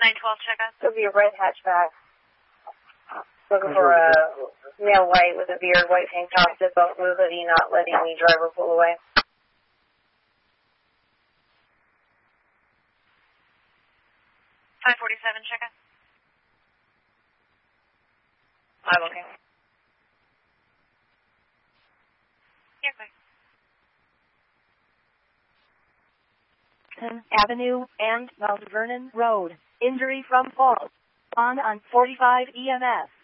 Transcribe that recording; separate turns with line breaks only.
912, check out.
It'll be a red hatchback. Looking for a male white with a beard, white tank top, zip up, blue hoodie, not letting the driver pull away.
547, check out.
I'm okay.
Yeah, quick.
Avenue and Mount Vernon Road. Injury from fall. On 45 EMS.